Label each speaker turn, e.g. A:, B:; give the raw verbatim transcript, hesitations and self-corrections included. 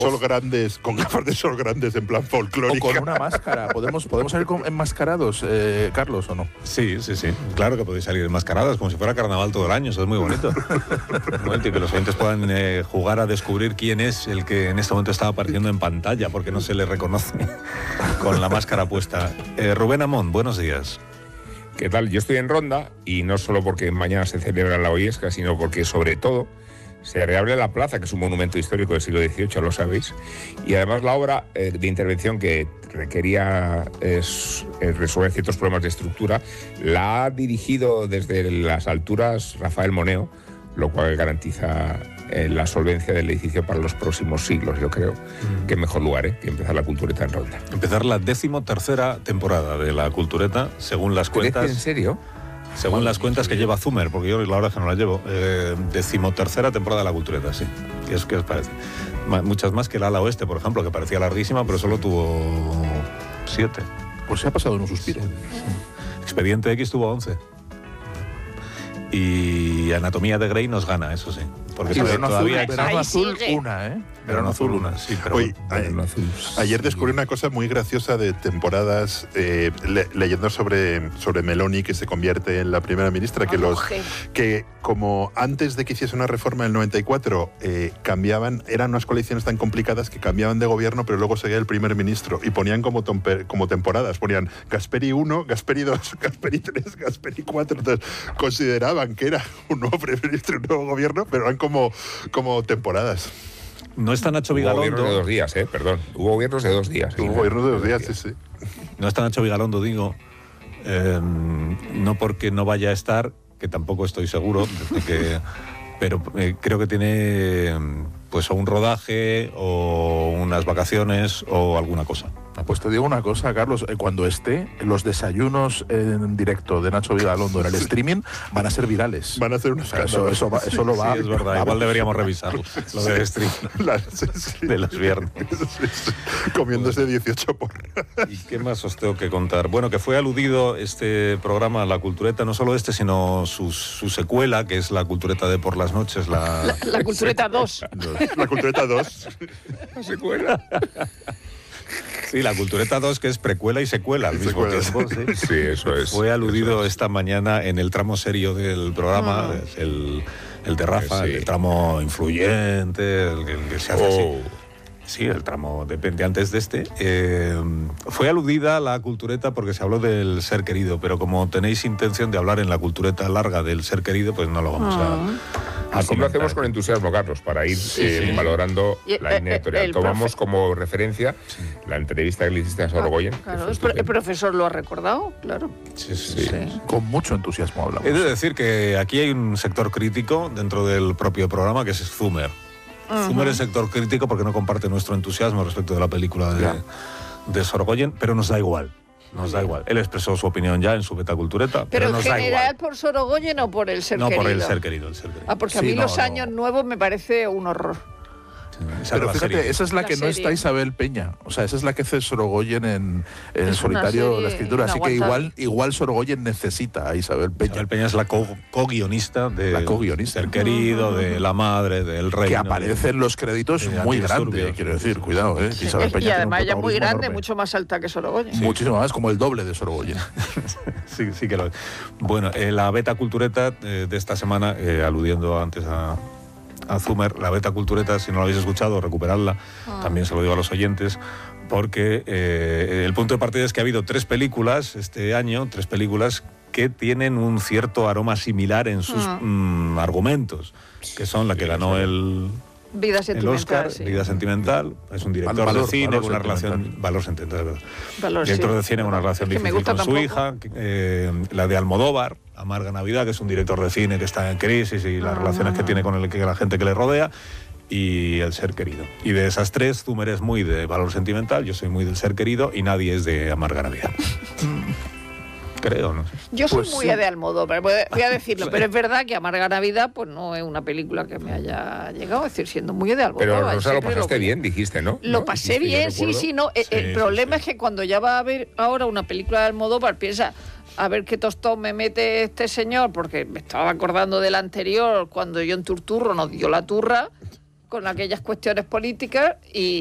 A: sol grandes, con gafas de sol grandes en plan folclórico.
B: O con una máscara. ¿Podemos, podemos salir con, enmascarados, eh, Carlos, o no?
C: Sí, sí, sí. Claro que podéis salir enmascarados, como si fuera carnaval todo el año. Eso es muy bonito. Muy bonito, y que los oyentes puedan eh, jugar a descubrir quién es el que en este momento está apareciendo en pantalla, porque no se le reconoce con la máscara puesta. Eh, Rubén Amón, buenos días.
D: ¿Qué tal? Yo estoy en Ronda, y no solo porque mañana se celebra la Ollesca, sino porque, sobre todo, se reabre la plaza, que es un monumento histórico del siglo dieciocho, lo sabéis, y además la obra eh, de intervención que requería es, es resolver ciertos problemas de estructura, la ha dirigido desde las alturas Rafael Moneo, lo cual garantiza eh, la solvencia del edificio para los próximos siglos, yo creo. Mm. Qué mejor lugar, ¿eh?, que empezar la Cultureta en Ronda.
C: Empezar la decimotercera temporada de la Cultureta, según las cuentas...
D: ¿En serio?
C: Según las cuentas que lleva Zumer, porque yo la verdad es que no las llevo. Eh, decimotercera temporada de la Cultureta, sí. ¿Qué os, qué os parece? Ma, muchas más que el ala oeste, por ejemplo, que parecía larguísima, pero solo tuvo siete.
B: Pues se ha pasado en un suspiro.
C: Sí. Expediente X tuvo once. Y Anatomía de Grey nos gana, eso sí. Porque
B: sí, verano
C: todavía
B: azul, verano azul una, ¿eh?
C: Verano azul una, sí. Pero
A: Oye, verano azul. Ayer descubrí una cosa muy graciosa de temporadas, eh, le, leyendo sobre, sobre Meloni, que se convierte en la primera ministra, que, los, que como antes de que hiciese una reforma en el noventa y cuatro, eh, cambiaban, eran unas coaliciones tan complicadas que cambiaban de gobierno, pero luego seguía el primer ministro, y ponían como, tomper, como temporadas, ponían Gasperi uno, Gasperi dos, Gasperi tres, Gasperi cuatro, entonces consideraban que era un nuevo primer ministro, un nuevo gobierno, pero eran como, como temporadas.
C: No está Nacho Vigalondo.
D: Hubo gobiernos de dos días, eh, perdón. Hubo gobiernos de dos días.
A: Hubo gobiernos de dos días, sí, sí.
C: No está Nacho Vigalondo, digo, eh, no porque no vaya a estar, que tampoco estoy seguro, de que, pero eh, creo que tiene pues o un rodaje o unas vacaciones o alguna cosa.
B: Pues te digo una cosa, Carlos, cuando esté, los desayunos en directo de Nacho Vigalondo en el streaming van a ser virales.
A: Van a ser unos
B: o sea, eso, eso, va, eso lo va.
C: Sí, es verdad, igual deberíamos revisarlo, lo del streaming la, sí, sí. de los viernes.
A: Sí, sí. Comiéndose dieciocho porras.
C: ¿Y qué más os tengo que contar? Bueno, que fue aludido este programa, La Cultureta, no solo este, sino su, su secuela, que es La Cultureta de por las noches. La,
E: la, la Cultureta dos.
A: La Cultureta dos.
D: La secuela.
C: Sí, La Cultureta dos, que es precuela y secuela al mismo tiempo. ¿Sí?
D: Sí, eso es.
C: Fue aludido
D: es.
C: esta mañana en el tramo serio del programa, ah. el, el de Rafa, sí. El tramo influyente, el, el que se hace oh. así. Sí, el tramo depende antes de este. Eh, fue aludida la Cultureta porque se habló del ser querido, pero como tenéis intención de hablar en la Cultureta larga del ser querido, pues no lo vamos oh. a...
D: Así lo hacemos con entusiasmo, Carlos, para ir sí, eh, sí. valorando y, la línea editorial. El Tomamos profe... como referencia sí. la entrevista que le hiciste a Sorogoyen.
E: Ah, claro, el, el profesor lo ha recordado, claro.
C: Sí, sí, sí.
B: sí. Con mucho entusiasmo hablamos.
C: He de decir que aquí hay un sector crítico dentro del propio programa, que es Zumer. Uh-huh. Zumer es sector crítico porque no comparte nuestro entusiasmo respecto de la película de, de Sorogoyen, pero nos da igual. Nos da igual. Él expresó su opinión ya en su Beta Cultureta. Pero, pero nos
E: en
C: da
E: general
C: igual.
E: ¿Por Sorogoyen o por el ser
C: no,
E: querido?
C: No, por el ser querido, el ser querido.
E: Ah, porque
C: sí,
E: a mí
C: no,
E: los
C: no.
E: años nuevos me parece un horror.
C: Esa
B: pero fíjate,
C: serie.
B: esa es la, la que serie. No está Isabel Peña. O sea, esa es la que hace Sorogoyen en, en el solitario la escritura. Así que igual, igual Sorogoyen necesita a Isabel Peña.
C: Isabel Peña es la co-guionista de
B: la co-guionista.
C: Ser querido, de La Madre, del Reino.
B: Que aparece en los créditos muy grande, quiero decir, cuidado, ¿eh?
E: Sí.
B: Isabel Peña
E: y además ella
B: es
E: muy grande,
B: enorme.
E: mucho más alta que Sorogoyen.
B: Sí. Muchísimo más, como el doble de Sorogoyen.
C: sí, sí que lo es. Bueno, eh, la Beta Cultureta eh, de esta semana, eh, aludiendo antes a... a Zumer, la Beta Cultureta, si no lo habéis escuchado, recuperadla, ah. también se lo digo a los oyentes, porque eh, el punto de partida es que ha habido tres películas este año, tres películas que tienen un cierto aroma similar en sus ah. mm, argumentos, que son la que ganó el...
E: Vida
C: Sentimental, el Oscar,
E: sí.
C: Vida Sentimental, es un director
B: valor,
C: de cine
B: valor
C: con una relación... Valor sentimental,
E: valor,
C: director
E: sí.
C: de cine con una relación difícil con
E: tampoco.
C: su hija, eh, la de Almodóvar, Amarga Navidad, que es un director de cine que está en crisis y las ah. relaciones que tiene con el, que la gente que le rodea, y El ser querido. Y de esas tres, Zumer es muy de Valor Sentimental, yo soy muy del Ser querido, y nadie es de Amarga Navidad. Creo, ¿no?
E: Yo soy
B: pues
E: muy
B: sí.
E: de Almodóvar, voy a decirlo, pero es verdad que Amarga Navidad pues no es una película que me haya llegado, es decir, siendo muy de Almodóvar.
D: Pero Rosa, lo pasaste lo, bien, dijiste, ¿no?
E: Lo
D: ¿no?
E: pasé
D: dijiste,
E: bien, sí, sí, no. Sí, el sí, problema sí. es que cuando ya va a ver ahora una película de Almodóvar, piensa, a ver qué tostón me mete este señor, porque me estaba acordando del anterior, cuando yo en Turturro nos dio la turra, con aquellas cuestiones políticas y